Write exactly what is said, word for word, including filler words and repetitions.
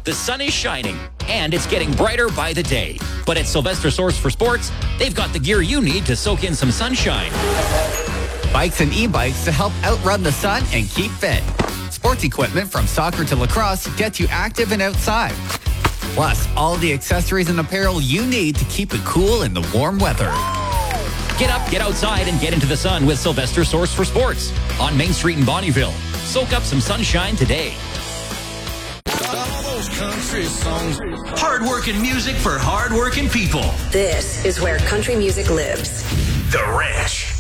The sun is shining, and it's getting brighter by the day. But at Sylvester Source for Sports, they've got the gear you need to soak in some sunshine. Bikes and e-bikes to help outrun the sun and keep fit. Sports equipment from soccer to lacrosse gets you active and outside. Plus, all the accessories and apparel you need to keep it cool in the warm weather. Get up, get outside, and get into the sun with Sylvester Source for Sports on Main Street in Bonnyville. Soak up some sunshine today. All those country songs. Hard-working music for hard-working people. This is where country music lives. The Ranch.